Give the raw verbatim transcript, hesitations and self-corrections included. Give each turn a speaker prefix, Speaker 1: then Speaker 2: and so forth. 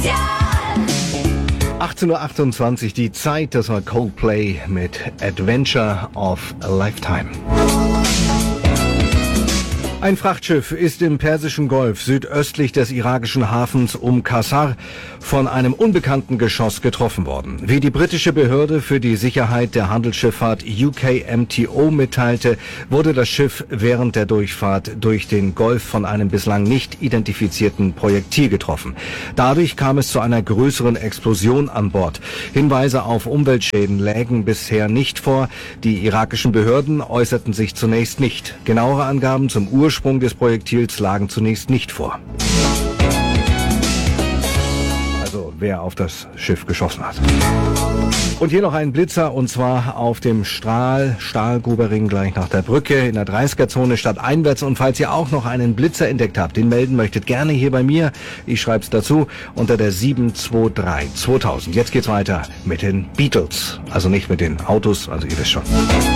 Speaker 1: achtzehn Uhr achtundzwanzig, die Zeit, das war Coldplay mit Adventure of a Lifetime. Ein Frachtschiff ist im Persischen Golf südöstlich des irakischen Hafens Um Qasr von einem unbekannten Geschoss getroffen worden. Wie die britische Behörde für die Sicherheit der Handelsschifffahrt U K M T O mitteilte, wurde das Schiff während der Durchfahrt durch den Golf von einem bislang nicht identifizierten Projektil getroffen. Dadurch kam es zu einer größeren Explosion an Bord. Hinweise auf Umweltschäden lägen bisher nicht vor. Die irakischen Behörden äußerten sich zunächst nicht. Genauere Angaben zum Ursprung Ursprung des Projektils lagen zunächst nicht vor. Also wer auf das Schiff geschossen hat. Und hier noch ein Blitzer, und zwar auf dem Strahl, Stahlgruberring gleich nach der Brücke in der dreißiger-Zone stadteinwärts. Und falls ihr auch noch einen Blitzer entdeckt habt, den melden möchtet, gerne hier bei mir. Ich schreib's dazu unter der sieben zwei drei zweitausend. Jetzt geht's weiter mit den Beatles. Also nicht mit den Autos, also ihr wisst schon.